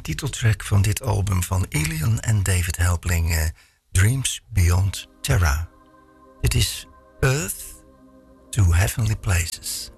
titeltrack van dit album van Ilian en David Helpling, Dreams Beyond Terra. Dit is Earth to Heavenly Places.